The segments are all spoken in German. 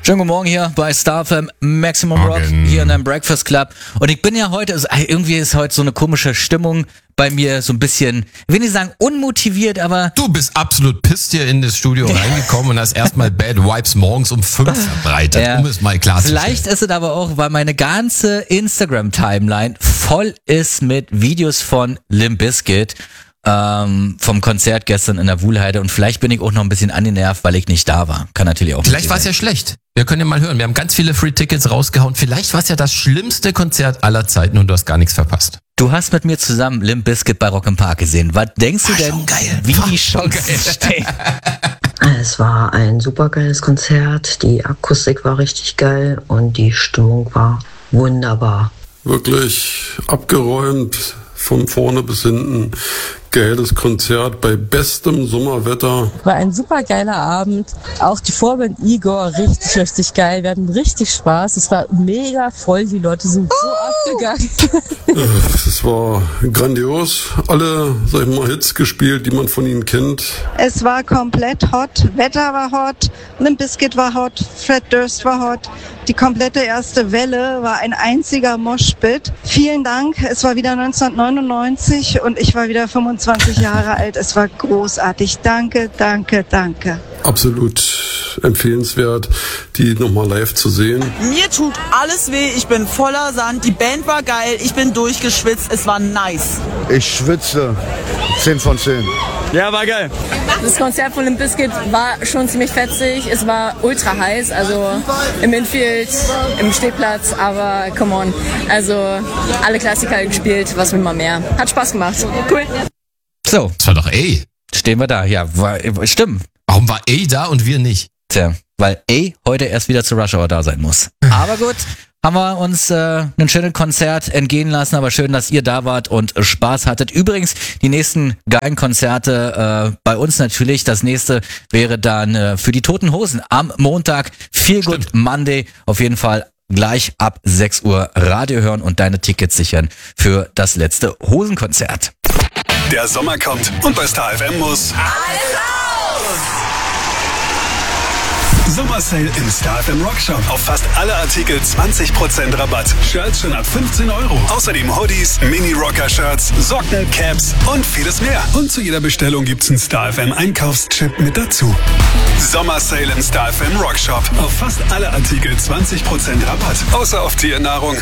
Schönen guten Morgen hier bei Star FM Maximum Rock hier in deinem Breakfast Club. Und ich bin ja heute, irgendwie ist heute so eine komische Stimmung bei mir, so ein bisschen, ich will nicht sagen unmotiviert, aber... Du bist absolut pisst hier in das Studio reingekommen und hast erstmal Bad Vibes morgens um 5 verbreitet, um es mal klarzustellen. Vielleicht ist es aber auch, weil meine ganze Instagram-Timeline voll ist mit Videos von Limp Bizkit. Vom Konzert gestern in der Wuhlheide und vielleicht bin ich auch noch ein bisschen angenervt, weil ich nicht da war. Kann natürlich auch. Vielleicht war es ja schlecht. Wir können ja mal hören. Wir haben ganz viele Free Tickets rausgehauen. Vielleicht war es ja das schlimmste Konzert aller Zeiten und du hast gar nichts verpasst. Du hast mit mir zusammen Limp Bizkit bei Rock im Park gesehen. Was denkst du denn, wie die Chancen stehen? Es war ein super geiles Konzert. Die Akustik war richtig geil und die Stimmung war wunderbar. Wirklich abgeräumt. Von vorne bis hinten. Geiles Konzert bei bestem Sommerwetter. War ein super geiler Abend. Auch die Vorband Igor, richtig geil. Wir hatten richtig Spaß. Es war mega voll. Die Leute sind so abgegangen. Es war grandios. Alle, sag ich mal, Hits gespielt, die man von ihnen kennt. Es war komplett hot. Wetter war hot. Limp Bizkit war hot. Fred Durst war hot. Die komplette erste Welle war ein einziger Moshpit. Vielen Dank. Es war wieder 1999 und ich war wieder 25 Jahre alt. Es war großartig. Danke. Absolut empfehlenswert, die nochmal live zu sehen. Mir tut alles weh. Ich bin voller Sand. Die Band war geil. Ich bin durchgeschwitzt. Es war nice. Ich schwitze. 10 von 10. Ja, war geil. Das Konzert von Limp Bizkit war schon ziemlich fetzig. Es war ultra heiß, also im Infield, im Stehplatz, aber come on. Also alle Klassiker gespielt, was will man mehr. Hat Spaß gemacht. Cool. So. Das war doch A. Stehen wir da, ja, stimmt. Warum war A da und wir nicht? Tja, weil A heute erst wieder zu Rush Hour da sein muss. Aber gut, haben wir uns ein schönes Konzert entgehen lassen, aber schön, dass ihr da wart und Spaß hattet. Übrigens, die nächsten geilen Konzerte bei uns natürlich. Das nächste wäre dann für die Toten Hosen am Montag. Feel Good Monday. Auf jeden Fall gleich ab 6 Uhr Radio hören und deine Tickets sichern für das letzte Hosenkonzert. Der Sommer kommt und bei Star FM muss alles raus! Sommersale im Star FM Rock Shop. Auf fast alle Artikel 20% Rabatt. Shirts schon ab 15 €. Außerdem Hoodies, Mini-Rocker-Shirts, Socken, Caps und vieles mehr. Und zu jeder Bestellung gibt's einen Star FM Einkaufschip mit dazu. Sommersale im Star FM Rock Shop. Auf fast alle Artikel 20% Rabatt. Außer auf Tiernahrung.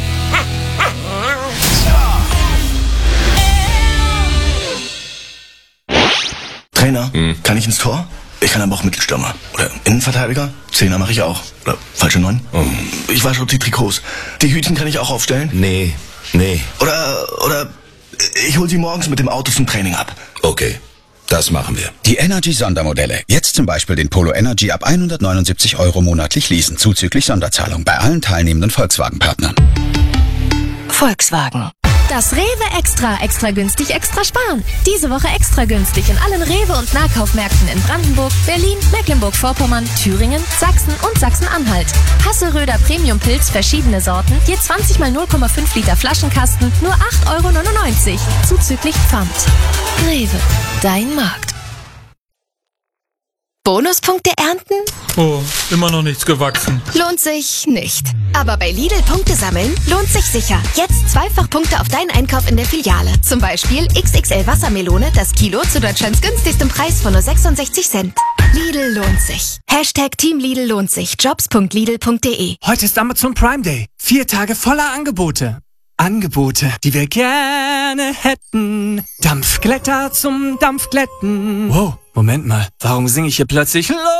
Trainer, kann ich ins Tor? Ich kann aber auch Mittelstürmer. Oder Innenverteidiger? Zehner mache ich auch. Oder falsche 9? Ich wasche die Trikots. Die Hütchen kann ich auch aufstellen? Nee. Oder ich hole sie morgens mit dem Auto zum Training ab. Okay, das machen wir. Die Energy-Sondermodelle. Jetzt zum Beispiel den Polo Energy ab 179 € monatlich leasen, zuzüglich Sonderzahlung bei allen teilnehmenden Volkswagen-Partnern. Volkswagen. Das Rewe Extra günstig, extra sparen. Diese Woche extra günstig in allen Rewe- und Nahkaufmärkten in Brandenburg, Berlin, Mecklenburg-Vorpommern, Thüringen, Sachsen und Sachsen-Anhalt. Hasseröder Premium-Pilz, verschiedene Sorten, je 20 mal 0,5 Liter Flaschenkasten, nur 8,99 €, zuzüglich Pfand. Rewe, dein Markt. Bonuspunkte ernten? Oh, immer noch nichts gewachsen. Lohnt sich nicht. Aber bei Lidl Punkte sammeln lohnt sich sicher. Jetzt zweifach Punkte auf deinen Einkauf in der Filiale. Zum Beispiel XXL Wassermelone, das Kilo zu Deutschlands günstigstem Preis von nur 66 Cent. Lidl lohnt sich. Hashtag Team Lidl lohnt sich. Jobs.lidl.de. Heute ist Amazon Prime Day. 4 Tage voller Angebote. Angebote, die wir gerne hätten. Dampfglätter zum Dampfglätten. Wow, Moment mal. Warum singe ich hier plötzlich